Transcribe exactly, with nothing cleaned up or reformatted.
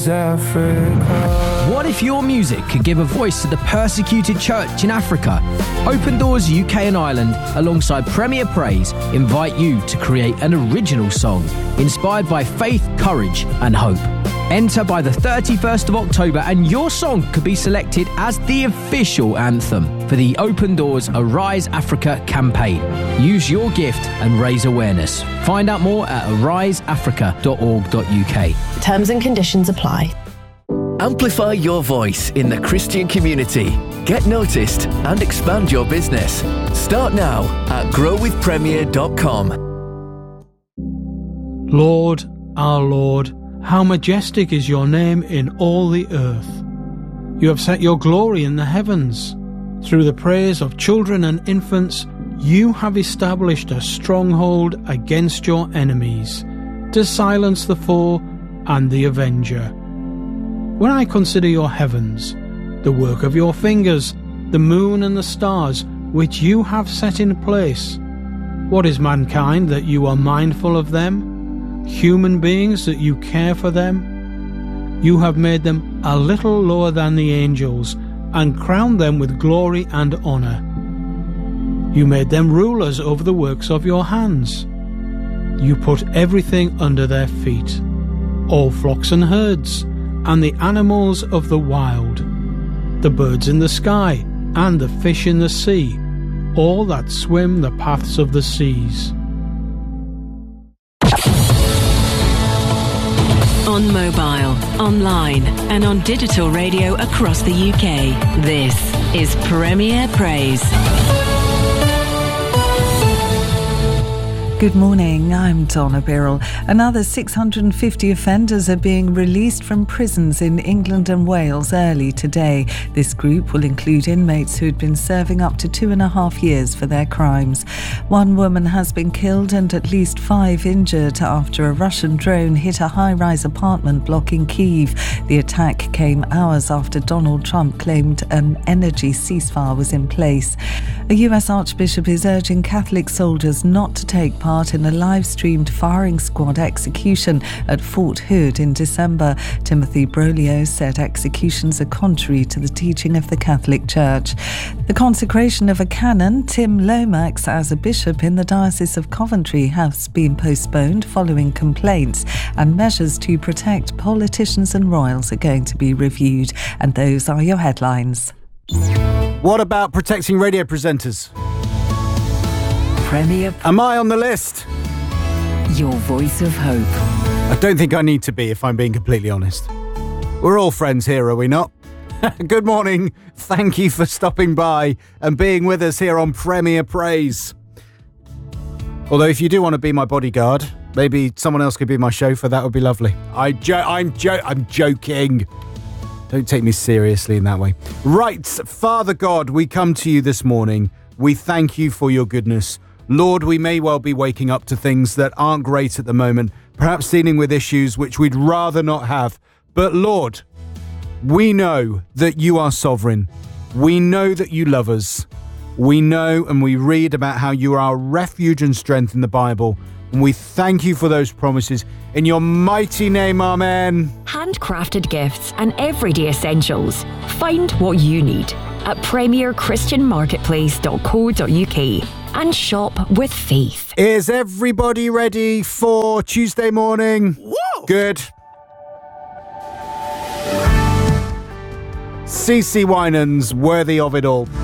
Africa. What if your music could give a voice to the persecuted church in Africa? Open Doors U K and Ireland, alongside Premier Praise, invite you to create an original song inspired by faith, courage and hope. Enter by the thirty-first of October and your song could be selected as the official anthem for the Open Doors Arise Africa campaign. Use your gift and raise awareness. Find out more at arise africa dot org dot U K. Terms and conditions apply. Amplify your voice in the Christian community. Get noticed and expand your business. Start now at grow with premier dot com. Lord, our Lord, how majestic is your name in all the earth. You have set your glory in the heavens. Through the praise of children and infants, you have established a stronghold against your enemies, to silence the foe and the avenger. When I consider your heavens, the work of your fingers, the moon and the stars which you have set in place, what is mankind that you are mindful of them? Human beings that you care for them? You have made them a little lower than the angels and crowned them with glory and honour. You made them rulers over the works of your hands. You put everything under their feet, all flocks and herds, and the animals of the wild, the birds in the sky, and the fish in the sea, all that swim the paths of the seas. On mobile, online, and on digital radio across the U K, this is Premier Praise. Good morning, I'm Donna Birrell. Another six hundred fifty offenders are being released from prisons in England and Wales early today. This group will include inmates who had been serving up to two and a half years for their crimes. One woman has been killed and at least five injured after a Russian drone hit a high-rise apartment block in Kyiv. The attack came hours after Donald Trump claimed an energy ceasefire was in place. A U S Archbishop is urging Catholic soldiers not to take part in a live-streamed firing squad execution at Fort Hood in December. Timothy Broglio said executions are contrary to the teaching of the Catholic Church. The consecration of a canon, Tim Lomax, as a bishop in the Diocese of Coventry has been postponed following complaints, and measures to protect politicians and royals are going to be reviewed. And those are your headlines. What about protecting radio presenters? Premier. Am I on the list? Your voice of hope. I don't think I need to be, if I'm being completely honest. We're all friends here, are we not? Good morning. Thank you for stopping by and being with us here on Premier Praise. Although if you do want to be my bodyguard, maybe someone else could be my chauffeur, that would be lovely. I jo- I'm, jo- I'm joking. Don't take me seriously in that way. Right, Father God, we come to you this morning. We thank you for your goodness. Lord, we may well be waking up to things that aren't great at the moment, perhaps dealing with issues which we'd rather not have. But Lord, we know that you are sovereign. We know that you love us. We know and we read about how you are our refuge and strength in the Bible. And we thank you for those promises. In your mighty name, amen. Handcrafted gifts and everyday essentials. Find what you need at premier christian marketplace dot co dot U K and shop with faith. Is everybody ready for Tuesday morning? Whoa! Good. C C Winans, Worthy of It All.